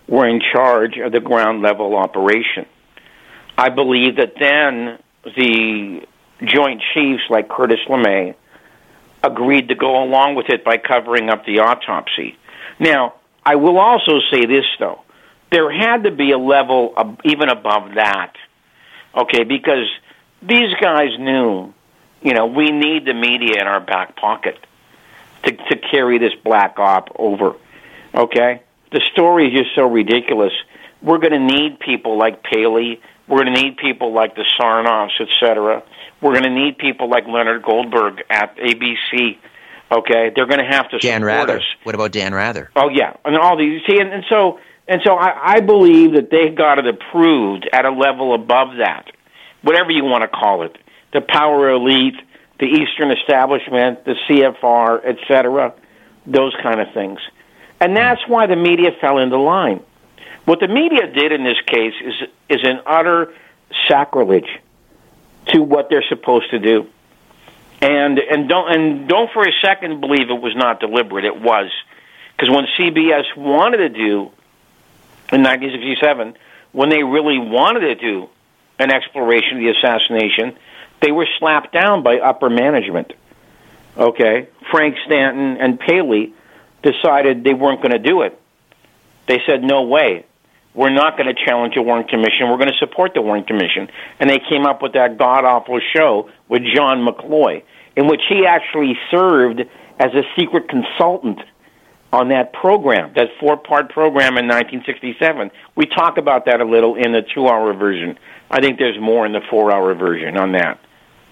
were in charge of the ground level operation. I believe that then the Joint Chiefs like Curtis LeMay agreed to go along with it by covering up the autopsy. Now, I will also say this, though. There had to be a level even above that, okay, because these guys knew, we need the media in our back pocket to carry this black op over, okay? The story is just so ridiculous. We're going to need people like Paley. We're going to need people like the Sarnoffs, etc. We're going to need people like Leonard Goldberg at ABC. Okay, they're going to have to Dan support Rather. us. What about Dan Rather? Oh yeah, and all these. See, and so I believe that they got it approved at a level above that, whatever you want to call it, the power elite, the Eastern establishment, the CFR, etc. Those kind of things, and that's why the media fell into line. What the media did in this case is an utter sacrilege to what they're supposed to do. And don't for a second believe it was not deliberate. It was. Because when CBS wanted to do, in 1967, when they really wanted to do an exploration of the assassination, they were slapped down by upper management. Okay? Frank Stanton and Paley decided they weren't going to do it. They said, no way. We're not going to challenge the Warren Commission. We're going to support the Warren Commission. And they came up with that god-awful show with John McCloy, in which he actually served as a secret consultant on that program, that 4-part program in 1967. We talk about that a little in the 2-hour version. I think there's more in the 4-hour version on that.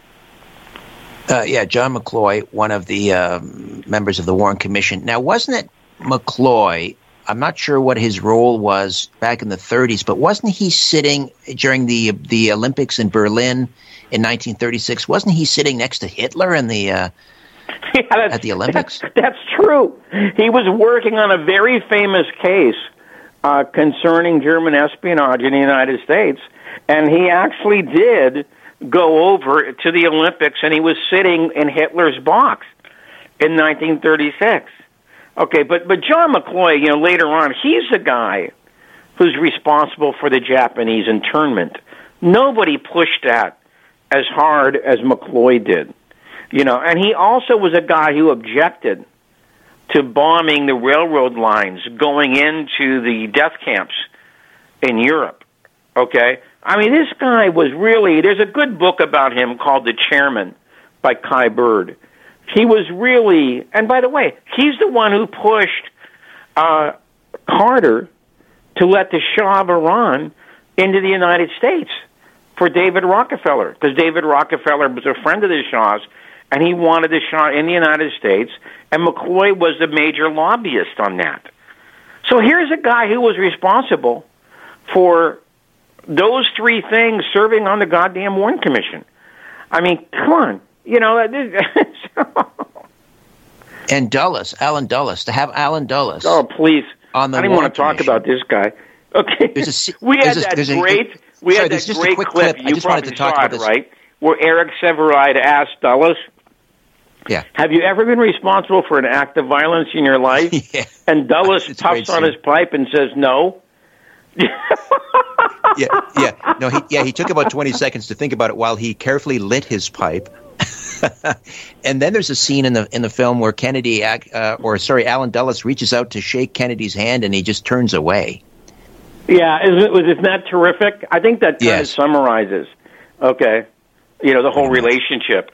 John McCloy, one of the members of the Warren Commission. Now, wasn't it McCloy? I'm not sure what his role was back in the 30s, but wasn't he sitting during the Olympics in Berlin in 1936? Wasn't he sitting next to Hitler in the at the Olympics? That's true. He was working on a very famous case concerning German espionage in the United States, and he actually did go over to the Olympics, and he was sitting in Hitler's box in 1936. Okay, but John McCloy, later on, he's the guy who's responsible for the Japanese internment. Nobody pushed that as hard as McCloy did. And he also was a guy who objected to bombing the railroad lines going into the death camps in Europe. Okay? I mean, this guy was really, there's a good book about him called The Chairman by Kai Bird. He was really, and by the way, he's the one who pushed Carter to let the Shah of Iran into the United States for David Rockefeller, because David Rockefeller was a friend of the Shah's, and he wanted the Shah in the United States, and McCloy was the major lobbyist on that. So here's a guy who was responsible for those 3 things serving on the goddamn Warren Commission. I mean, come on. And Dulles, Alan Dulles, to have Alan Dulles. Oh, please! On the I didn't want to talk about this guy. Okay, we had that great clip. You probably saw it, right? Where Eric Sevareid asked Dulles, "Yeah, have you ever been responsible for an act of violence in your life?" Yeah. And Dulles puffs on his pipe and says, "No." He took about 20 seconds to think about it while he carefully lit his pipe. And then there's a scene in the film where Alan Dulles reaches out to shake Kennedy's hand and he just turns away. Yeah, isn't that terrific? I think that kind of summarizes, the whole relationship.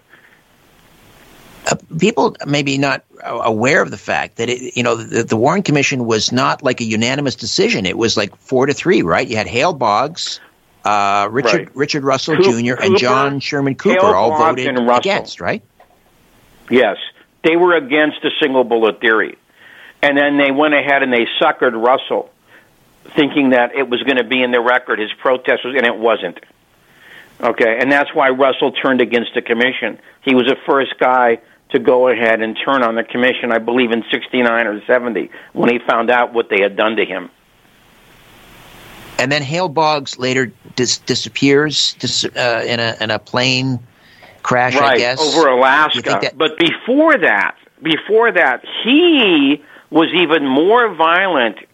People maybe not aware of the fact that the Warren Commission was not like a unanimous decision. It was like 4-3, right? You had Hale Boggs, Richard Russell Jr. and John Sherman Cooper all voted against, right? Yes, they were against the single bullet theory, and then they went ahead and they suckered Russell, thinking that it was going to be in the record. His protest was, and it wasn't. Okay, and that's why Russell turned against the commission. He was the first guy to go ahead and turn on the commission, I believe in 69 or 70, when he found out what they had done to him. And then Hale Boggs later disappears in a plane crash, I guess. Over Alaska. But before that, he was even more violent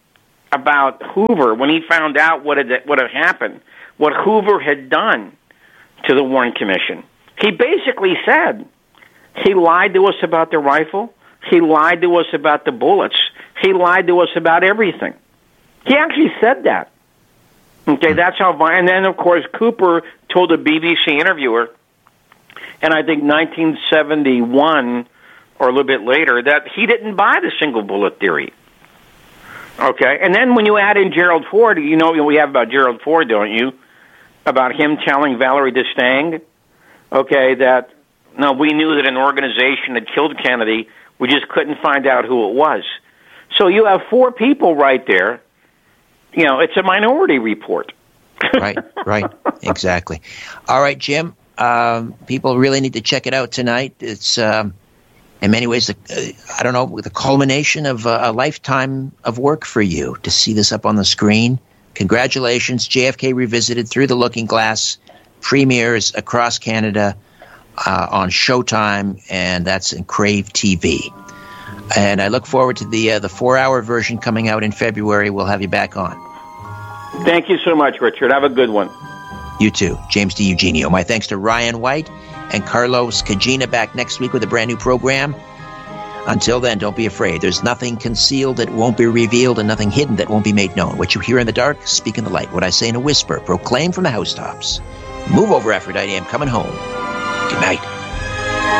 about Hoover when he found out what had happened, what Hoover had done to the Warren Commission. He basically said he lied to us about the rifle. He lied to us about the bullets. He lied to us about everything. He actually said that. Okay, that's how violent. And then, of course, Cooper told a BBC interviewer, and I think 1971 or a little bit later, that he didn't buy the single bullet theory. Okay, and then when you add in Gerald Ford, you know we have about Gerald Ford, don't you? About him telling Valerie Destang, okay, that, no, we knew that an organization had killed Kennedy. We just couldn't find out who it was. So you have four people right there. You know, it's a Minority Report. Right, exactly. All right, Jim, people really need to check it out tonight. It's, in many ways, I don't know, the culmination of a lifetime of work for you to see this up on the screen. Congratulations, JFK Revisited, Through the Looking Glass, premieres across Canada on Showtime, and that's in Crave TV. And I look forward to the 4-hour version coming out in February. We'll have you back on. Thank you so much, Richard. Have a good one. You too. James DiEugenio. My thanks to Ryan White and Carlos Cagina, back next week with a brand new program. Until then, don't be afraid. There's nothing concealed that won't be revealed and nothing hidden that won't be made known. What you hear in the dark, speak in the light. What I say in a whisper, proclaim from the housetops. Move over, Aphrodite. I'm coming home. Good night.